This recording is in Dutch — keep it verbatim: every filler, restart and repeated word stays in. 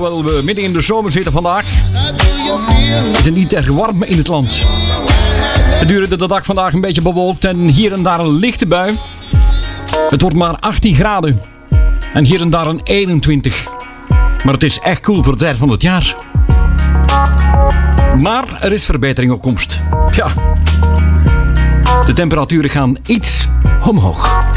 terwijl we midden in de zomer zitten vandaag, is het niet erg warm in het land. Het duurde de dag vandaag een beetje bewolkt en hier en daar een lichte bui. Het wordt maar achttien graden en hier en daar een eenentwintig. Maar het is echt koel voor de tijd van het jaar. Maar er is verbetering op komst. Ja. De temperaturen gaan iets omhoog.